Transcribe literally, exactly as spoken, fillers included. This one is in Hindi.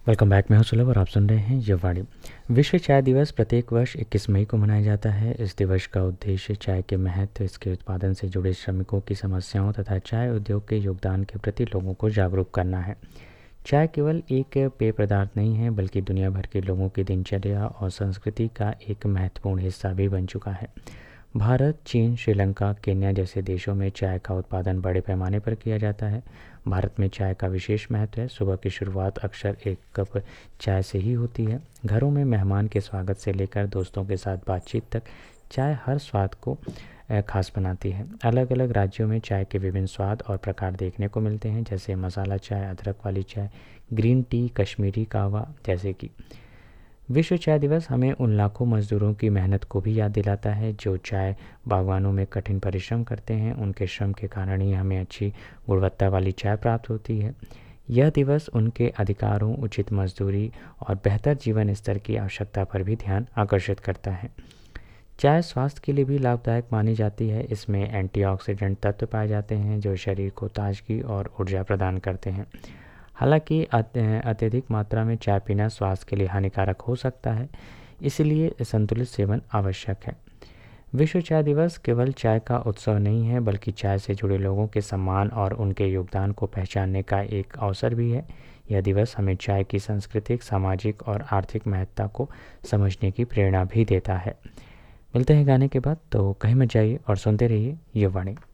Welcome back. मैं हूं सुलभ और आप सुन रहे हैं ये वाणी। विश्व चाय दिवस प्रत्येक वर्ष इक्कीस मई को मनाया जाता है। इस दिवस का उद्देश्य चाय के महत्व, इसके उत्पादन से जुड़े श्रमिकों की समस्याओं तथा चाय उद्योग के योगदान के प्रति लोगों को जागरूक करना है। चाय केवल एक पेय पदार्थ नहीं है, बल्कि दुनिया भर के लोगों की दिनचर्या और संस्कृति का एक महत्वपूर्ण हिस्सा भी बन चुका है। भारत, चीन, श्रीलंका, केन्या जैसे देशों में चाय का उत्पादन बड़े पैमाने पर किया जाता है। भारत में चाय का विशेष महत्व है। सुबह की शुरुआत अक्सर एक कप चाय से ही होती है। घरों में मेहमान के स्वागत से लेकर दोस्तों के साथ बातचीत तक चाय हर स्वाद को खास बनाती है। अलग अलग राज्यों में चाय के विभिन्न स्वाद और प्रकार देखने को मिलते हैं, जैसे मसाला चाय, अदरक वाली चाय, ग्रीन टी, कश्मीरी कहवा जैसे कि। विश्व चाय दिवस हमें उन लाखों मजदूरों की मेहनत को भी याद दिलाता है जो चाय बागवानों में कठिन परिश्रम करते हैं। उनके श्रम के कारण ही हमें अच्छी गुणवत्ता वाली चाय प्राप्त होती है। यह दिवस उनके अधिकारों, उचित मजदूरी और बेहतर जीवन स्तर की आवश्यकता पर भी ध्यान आकर्षित करता है। चाय स्वास्थ्य के लिए भी लाभदायक मानी जाती है। इसमें एंटीऑक्सीडेंट तत्व पाए जाते हैं जो शरीर को ताजगी और ऊर्जा प्रदान करते हैं। हालांकि अत्यधिक मात्रा में चाय पीना स्वास्थ्य के लिए हानिकारक हो सकता है, इसलिए संतुलित सेवन आवश्यक है। विश्व चाय दिवस केवल चाय का उत्सव नहीं है, बल्कि चाय से जुड़े लोगों के सम्मान और उनके योगदान को पहचानने का एक अवसर भी है। यह दिवस हमें चाय की सांस्कृतिक, सामाजिक और आर्थिक महत्ता को समझने की प्रेरणा भी देता है। मिलते हैं गाने के बाद, तो कहीं मत जाइए और सुनते रहिए ये वाणी।